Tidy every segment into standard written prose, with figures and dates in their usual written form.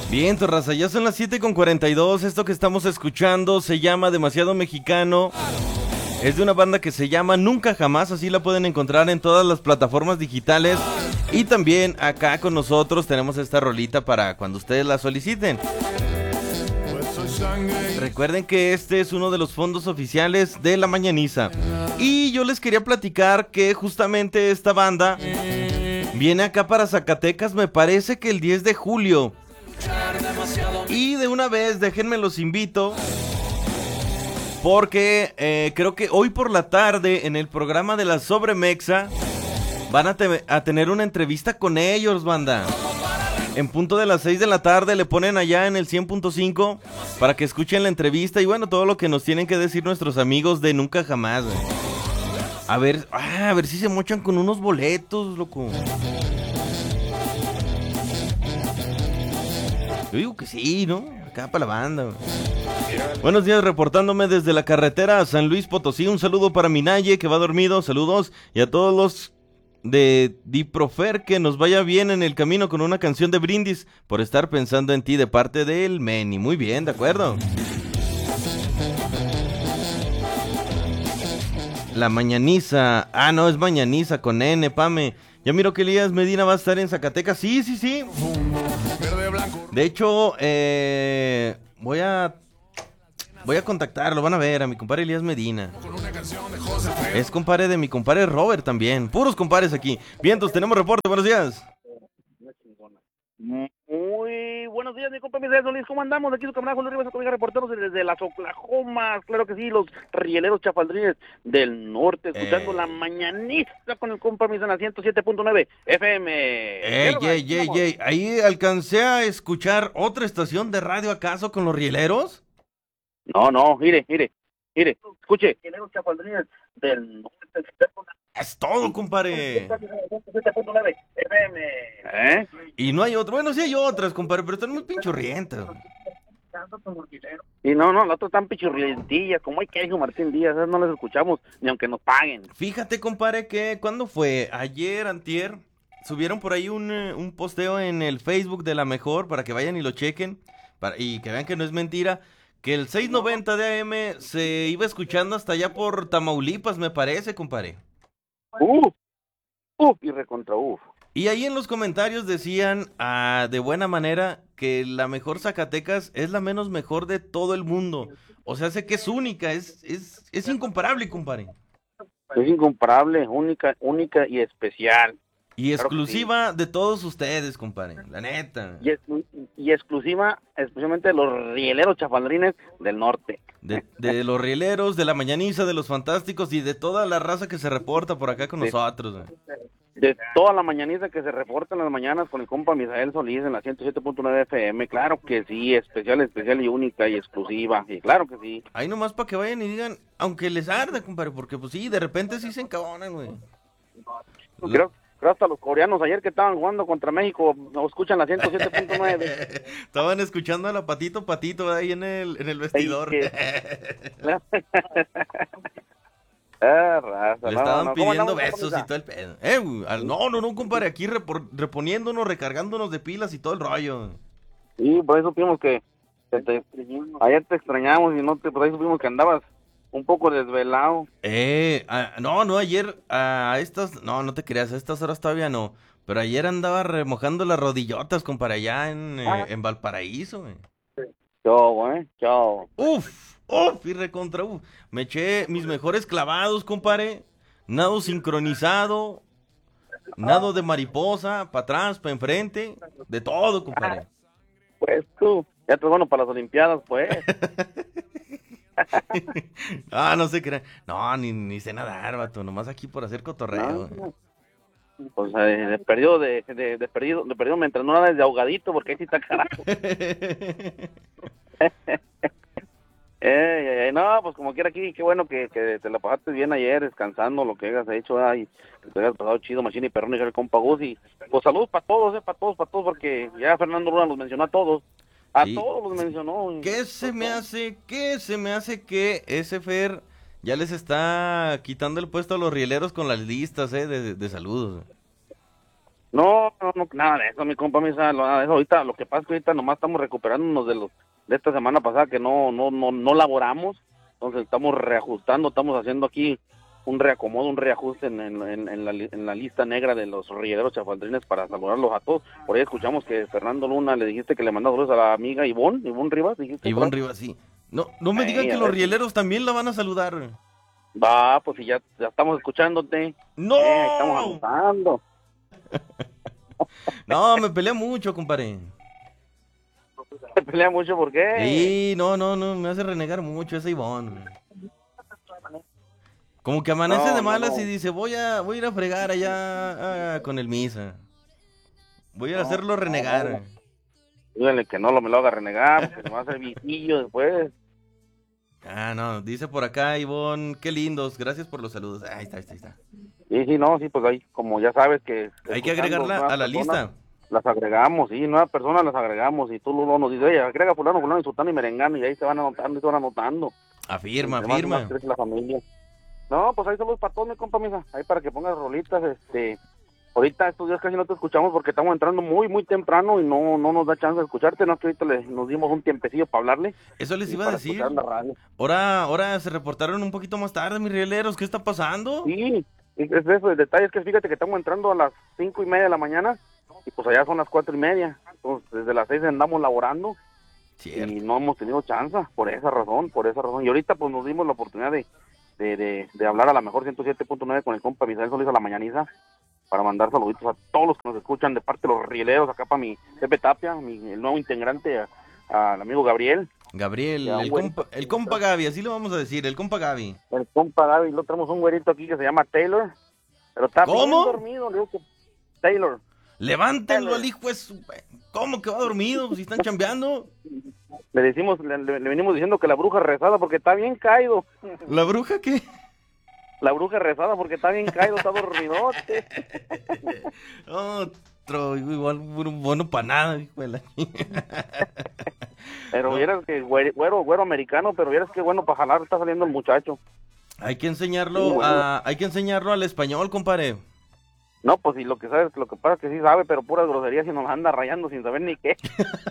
Bien, raza, ya son las 7:42. Esto que estamos escuchando se llama Demasiado Mexicano. Es de una banda que se llama Nunca Jamás. Así la pueden encontrar en todas las plataformas digitales. Y también acá con nosotros tenemos esta rolita para cuando ustedes la soliciten. Recuerden que este es uno de los fondos oficiales de La Mañaniza. Y yo les quería platicar que justamente esta banda viene acá para Zacatecas, me parece que el 10 de julio. Y de una vez, déjenme los invito, porque creo que hoy por la tarde en el programa de la Sobremexa van a tener una entrevista con ellos, banda. En punto de las 6 de la tarde le ponen allá en el 100.5 para que escuchen la entrevista y bueno, todo lo que nos tienen que decir nuestros amigos de Nunca Jamás. A ver si se mochan con unos boletos, loco. Yo digo que sí, ¿no? Acá para la banda. Buenos días, reportándome desde la carretera a San Luis Potosí. Un saludo para Minaye, que va dormido. Saludos. Y a todos los de Diprofer, que nos vaya bien en el camino con una canción de brindis por estar pensando en ti de parte del Meni. Muy bien, de acuerdo. La Mañaniza. Ah, no, es Mañaniza con N, Pame. Ya miro que Elías Medina va a estar en Zacatecas. Sí. De hecho, voy a contactarlo, van a ver, a mi compadre Elías Medina. Es compadre de mi compadre Robert también. Puros compadres aquí. Vientos, tenemos reporte, buenos días. Muy buenos días, mi compa Misael Solís, ¿cómo andamos? Aquí su camarada Juan Luis Rivas, amiga, reporteros desde las Oklahomas, claro que sí, los rieleros chafaldrines del norte, escuchando La Mañaniza con el compa Misael en la 107.9 FM. Ey, ahí alcancé a escuchar otra estación de radio, ¿acaso, con los rieleros? No, mire, escuche, rieleros chafaldrines del norte, es todo, compadre. 107.9 FM. Y no hay otro. Bueno, sí hay otras, compadre, pero están muy pinchurrientas. Y no, la otra tan pichurrientillas, como hay que dijo Martín Díaz, esas no las escuchamos, ni aunque nos paguen. Fíjate, compadre, que ¿cuándo fue? Ayer, antier, subieron por ahí un posteo en el Facebook de La Mejor, para que vayan y lo chequen, y que vean que no es mentira, que el 690 de AM se iba escuchando hasta allá por Tamaulipas, me parece, compadre. Y recontra uf. Y ahí en los comentarios decían de buena manera que la mejor Zacatecas es la menos mejor de todo el mundo. O sea, sé que es única, es incomparable, compadre. Es incomparable, única y especial. Y exclusiva de todos ustedes, compadre, la neta. Y exclusiva, especialmente de los rieleros chafaldrines del norte. De los rieleros, de La Mañaniza, de los fantásticos y de toda la raza que se reporta por acá con nosotros. De toda la mañaniza que se reporta en las mañanas con el compa Misael Solís en la 107.9 FM, claro que sí, especial y única y exclusiva, y claro que sí. Ahí nomás para que vayan y digan, aunque les arde, compadre, porque pues sí, de repente sí se encabronan, güey. Creo hasta los coreanos ayer que estaban jugando contra México nos escuchan la 107.9. Estaban escuchando a la Patito ahí en el vestidor. Raza, le estaban pidiendo besos y todo el pedo. No, compadre, aquí reponiéndonos, recargándonos de pilas y todo el rollo. Sí, por eso supimos que ayer te extrañamos y por ahí supimos que andabas un poco desvelado. No, ayer a estas, no te creas, a estas horas todavía no, pero ayer andaba remojando las rodillotas, compadre, allá en Valparaíso, güey. Chao. Y recontra, me eché mis mejores clavados, compadre, nado sincronizado, nado de mariposa, para atrás, para enfrente, de todo, compadre. Pues tú, ya te bueno para las olimpiadas, pues. No se crean. No, ni sé nadar, vato, nomás aquí por hacer cotorreo. No. Pues de perdido mientras no nada de ahogadito, porque ahí sí está carajo. No, pues como quiera aquí, qué bueno que te la pasaste bien ayer descansando, lo que hayas hecho, y que te hayas pasado chido, machín y perrón y el compa Gus, y pues saludos para todos, porque ya Fernando Luna los mencionó a todos. Todos los mencionó. ¿Qué se me hace que ese Fer ya les está quitando el puesto a los rieleros con las listas de saludos? No, nada de eso, mi compa, nada de eso. Ahorita, lo que pasa es que ahorita nomás estamos recuperándonos de esta semana pasada que no laboramos, entonces estamos reajustando, estamos haciendo aquí un reacomodo, un reajuste en la lista negra de los rieleros chafaldrines para saludarlos a todos. Por ahí escuchamos que Fernando Luna le dijiste que le mandó saludos a la amiga Ivonne Rivas, dijiste. Ivonne Rivas, sí. No me digan que los rieleros también la van a saludar. Va, pues si ya estamos escuchándote. ¡No! Estamos anotando. No, me pelea mucho, compadre. ¿Te pelea mucho por qué? Sí, no, me hace renegar mucho ese Ivonne. Como que amanece de malas y dice, voy a ir a fregar allá con el Misa. Voy a ir a hacerlo renegar. Díganle que no me lo haga renegar, porque se me va a hacer viejillo después. No, dice por acá Ivonne, qué lindos, gracias por los saludos. Ahí está. Sí, pues ahí, como ya sabes que... Hay que agregarla a la lista. Las agregamos, sí, nuevas personas las agregamos, y tú luego nos dices, oye, agrega fulano, y sultano y merengano, y ahí se van anotando, Afirma. La familia. No, pues ahí saludos para todos, mi compa, Misa, ahí para que pongas rolitas, ahorita estos días casi no te escuchamos porque estamos entrando muy, muy temprano y no nos da chance de escucharte, no, que ahorita nos dimos un tiempecillo para hablarle. Eso les iba a decir. Ahora se reportaron un poquito más tarde, mis rieleros, ¿qué está pasando? Sí, es eso, el detalle es que fíjate que estamos entrando a las 5:30 de la mañana y pues allá son las 4:30, entonces desde las 6 andamos laborando. Cierto. Y no hemos tenido chance por esa razón, y ahorita pues nos dimos la oportunidad de hablar a la mejor 107.9 con el compa Misael Solís a la mañaniza, para mandar saluditos a todos los que nos escuchan de parte de los rieleros, acá para mi Pepe Tapia, el nuevo integrante, al amigo Gabriel. El compa Gaby, así lo vamos a decir, el compa Gaby. El compa Gaby, lo tenemos un güerito aquí que se llama Taylor, pero está bien dormido, le digo que Taylor. Levántenlo al hijo de su... ¿Cómo que va dormido? Si están chambeando. Le venimos diciendo que la bruja rezada porque está bien caído. ¿La bruja qué? La bruja rezada porque está bien caído, está dormidote. Otro, igual bueno para nada, hijo de la... Pero vieras que güero americano, pero vieras que bueno para jalar está saliendo el muchacho. Hay que enseñarlo al español, compadre. No, pues si lo que pasa es que sí sabe, pero puras groserías y nos anda rayando sin saber ni qué.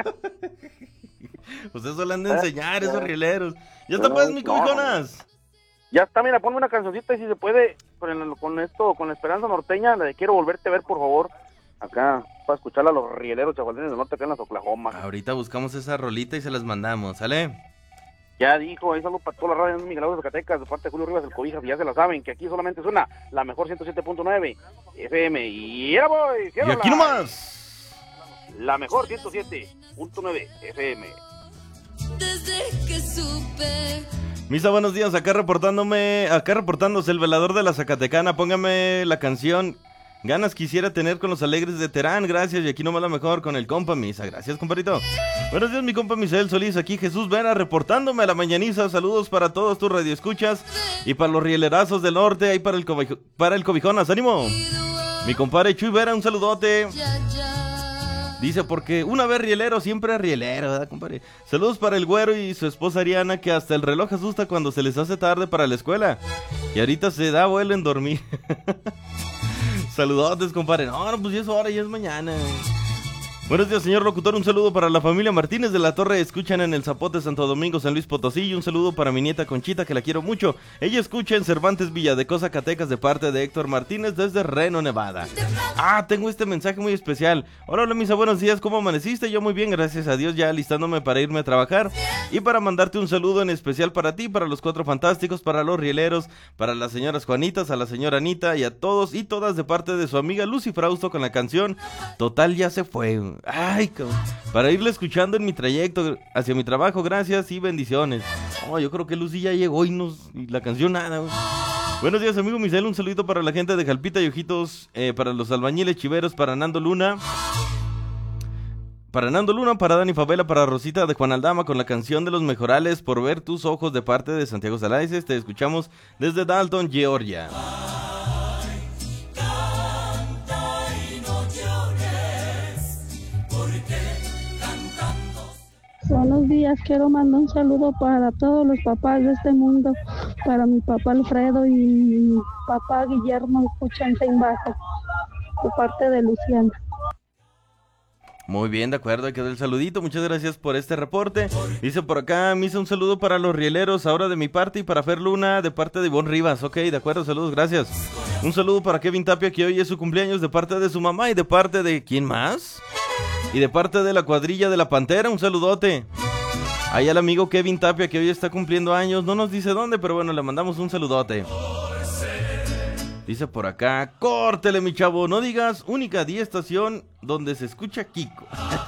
Pues eso le han de enseñar, esos rieleros. Ya está pues, mi comiconas. Ya está, mira, ponme una cancioncita y si se puede, con la Esperanza Norteña, la de Quiero Volverte a Ver, por favor. Acá, para escucharla a los rieleros chapalines del norte acá en las Oklahoma. Ahorita buscamos esa rolita y se las mandamos, ¿sale? Ya dijo, ahí saludos para toda la radio de Miguel Ángel Zacatecas, de parte de Julio Rivas del Cobijas, y ya se la saben, que aquí solamente suena la mejor 107.9 FM. Y ya voy, y aquí nomás. La mejor 107.9 FM. Desde que supe. Misa, buenos días, acá reportándose el velador de la Zacatecana. Póngame la canción Ganas quisiera tener con los alegres de Terán, gracias, y aquí nomás la mejor con el compa Misa, gracias compadrito. Buenos días mi compa Misael Solís, aquí Jesús Vera reportándome a la mañaniza, saludos para todos tus radioescuchas y para los rielerazos del norte, ahí para el cobijonas, ánimo. Mi compadre Chuy Vera, un saludote. Dice, porque una vez rielero, siempre rielero, ¿verdad, compadre? Saludos para el güero y su esposa Ariana, que hasta el reloj asusta cuando se les hace tarde para la escuela. Y ahorita se da vuelo en dormir. Saludotes, compadre. No, pues ya es hora, ya es mañana. Buenos días, señor locutor. Un saludo para la familia Martínez de la Torre. Escuchan en El Zapote, Santo Domingo, San Luis Potosí. Y un saludo para mi nieta Conchita, que la quiero mucho. Ella escucha en Cervantes, Villadeco, Zacatecas, de parte de Héctor Martínez desde Reno, Nevada. Tengo este mensaje muy especial. Hola, Misa, buenos días. ¿Cómo amaneciste? Yo muy bien, gracias a Dios, ya alistándome para irme a trabajar. Y para mandarte un saludo en especial para ti, para los Cuatro Fantásticos, para los rieleros, para las señoras Juanitas, a la señora Anita y a todos y todas de parte de su amiga Lucy Frausto con la canción Total ya se fue. Para irle escuchando en mi trayecto hacia mi trabajo, gracias y bendiciones. Yo creo que Lucy ya llegó y la canción nada. Buenos días, amigo Misael, un saludito para la gente de Jalpita y Ojitos, para los albañiles chiveros, para Nando Luna, para Dani Favela, para Rosita de Juan Aldama con la canción de los Mejorales, Por ver tus ojos, de parte de Santiago Salaices. Te escuchamos desde Dalton, Georgia. Buenos días, quiero mandar un saludo para todos los papás de este mundo, para mi papá Alfredo y mi papá Guillermo, escuchan en Baja. de parte de Luciana. Muy bien, de acuerdo, ahí quedó el saludito, muchas gracias por este reporte. Dice por acá, me hizo un saludo para los rieleros, ahora de mi parte, y para Fer Luna, de parte de Ivonne Rivas. Ok, de acuerdo, saludos, gracias. Un saludo para Kevin Tapia, que hoy es su cumpleaños, de parte de su mamá, y de parte de... ¿quién más? Y de parte de la cuadrilla de la Pantera, un saludote. Ahí al amigo Kevin Tapia, que hoy está cumpliendo años, no nos dice dónde, pero bueno, le mandamos un saludote. Dice por acá, córtele mi chavo, no digas única 10 estación donde se escucha Kiko.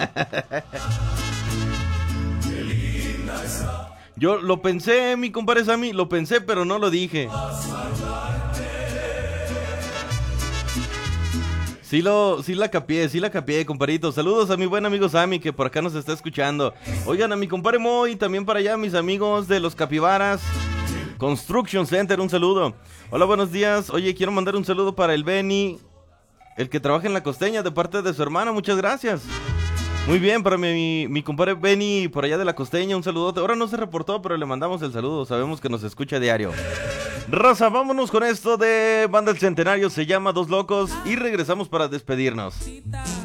Yo lo pensé, mi compadre Sammy, lo pensé, pero no lo dije. Sí la capié, compadrito. Saludos a mi buen amigo Sammy, que por acá nos está escuchando. Oigan, a mi compadre Moy, también para allá, mis amigos de los Capibaras Construction Center, un saludo. Hola, buenos días. Oye, quiero mandar un saludo para el Benny, el que trabaja en La Costeña, de parte de su hermana. Muchas gracias. Muy bien, para mi compadre Benny, por allá de La Costeña, un saludote. Ahora no se reportó, pero le mandamos el saludo. Sabemos que nos escucha diario. Raza, vámonos con esto de Banda El Centenario. Se llama Dos Locos y regresamos para despedirnos.